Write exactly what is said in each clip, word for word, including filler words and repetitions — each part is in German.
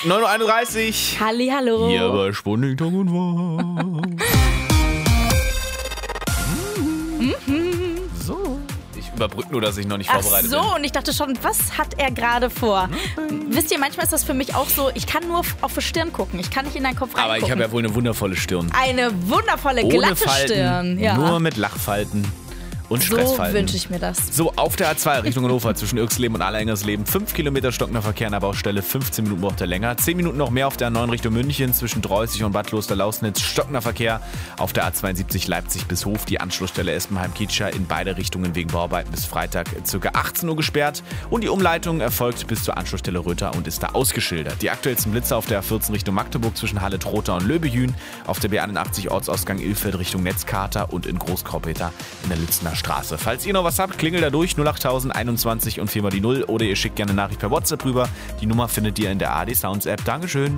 neun Uhr einunddreißig. Hallihallo. Hier bei Spunding Tag und Wahr. So. Ich überbrücke nur, dass ich noch nicht Ach vorbereitet so, bin. und ich dachte schon, was hat er gerade vor? Wisst ihr, manchmal ist das für mich auch so, ich kann nur auf die Stirn gucken. Ich kann nicht in deinen Kopf reingucken. Aber ich habe ja wohl eine wundervolle Stirn. Eine wundervolle, Ohne glatte Falten, Stirn. Ja. nur mit Lachfalten. Und so Stressfalten. wünsche ich mir das. So, auf der A zwei Richtung Hannover zwischen Irxleben und Allerengersleben. fünf Kilometer stockender Verkehr an der Baustelle, fünfzehn Minuten braucht er länger. zehn Minuten noch mehr auf der A neun Richtung München zwischen Dreußig und Bad Kloster-Lausnitz. Stockender Verkehr auf der A zweiundsiebzig Leipzig bis Hof. Die Anschlussstelle Espenheim-Kietscher in beide Richtungen wegen Bauarbeiten bis Freitag ca. achtzehn Uhr gesperrt. Und die Umleitung erfolgt bis zur Anschlussstelle Röther und ist da ausgeschildert. Die aktuellsten Blitzer auf der A vierzehn Richtung Magdeburg zwischen Halle-Trotha und Löbejün. Auf der B einundachtzig Ortsausgang Ilfeld Richtung Netzkater und in Großkorpeter in der Lützener Straße. Falls ihr noch was habt, klingelt da durch null achttausend einundzwanzig und viermal die null oder ihr schickt gerne eine Nachricht per WhatsApp rüber. Die Nummer findet ihr in der A D Sounds App. Dankeschön.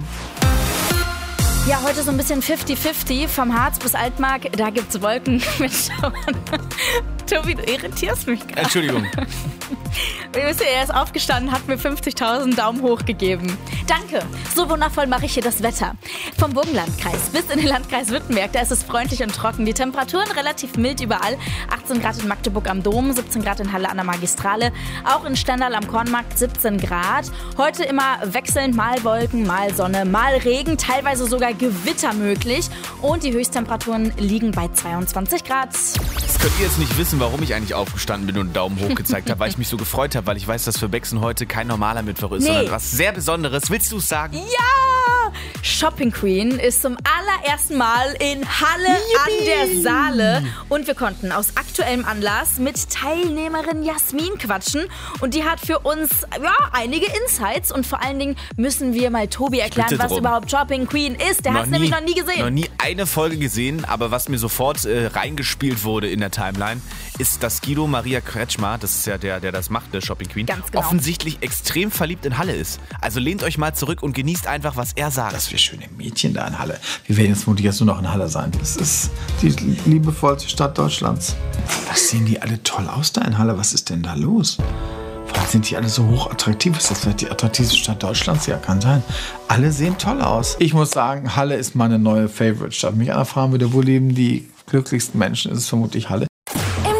Ja, heute so ein bisschen fünfzig fünfzig, vom Harz bis Altmark, da gibt's Wolken mit Schauern. Tobi, du irritierst mich gerade. Entschuldigung. Ihr wisst ja, er ist aufgestanden, hat mir fünfzigtausend Daumen hoch gegeben. Danke, so wundervoll mache ich hier das Wetter. Vom Burgenlandkreis bis in den Landkreis Württemberg, da ist es freundlich und trocken. Die Temperaturen relativ mild überall. achtzehn Grad in Magdeburg am Dom, siebzehn Grad in Halle an der Magistrale, auch in Stendal am Kornmarkt siebzehn Grad. Heute immer wechselnd, mal Wolken, mal Sonne, mal Regen, teilweise sogar Gewitter möglich. Und die Höchsttemperaturen liegen bei zweiundzwanzig Grad. Das könnt ihr jetzt nicht wissen, warum ich eigentlich aufgestanden bin und einen Daumen hoch gezeigt habe, weil ich mich so gefreut habe, weil ich weiß, dass für Bexen heute kein normaler Mittwoch ist, Nee. sondern was sehr Besonderes. Willst du es sagen? Ja! Shopping Queen ist zum allerersten Mal in Halle an der Saale. Und wir konnten aus aktuellem Anlass mit Teilnehmerin Jasmin quatschen. Und die hat für uns ja, einige Insights. Und vor allen Dingen müssen wir mal Tobi erklären, bitte was drum. überhaupt Shopping Queen ist. Der hat es nämlich noch nie gesehen. Noch nie eine Folge gesehen, aber was mir sofort äh, reingespielt wurde in der Timeline, ist, dass Guido Maria Kretschmer, das ist ja der, der das macht, der Shopping Queen, Ganz genau. offensichtlich extrem verliebt in Halle ist. Also lehnt euch mal zurück und genießt einfach, was er sagt. Das wir schöne Mädchen da in Halle. Wir werden jetzt vermutlich jetzt nur noch in Halle sein. Das ist die liebevollste Stadt Deutschlands. Was sehen die alle toll aus da in Halle? Was ist denn da los? Warum sind die alle so hochattraktiv? Ist das vielleicht die attraktivste Stadt Deutschlands? Ja, kann sein. Alle sehen toll aus. Ich muss sagen, Halle ist meine neue Favorite-Stadt. Mich einer fragen würde, wo leben die glücklichsten Menschen, ist es vermutlich Halle.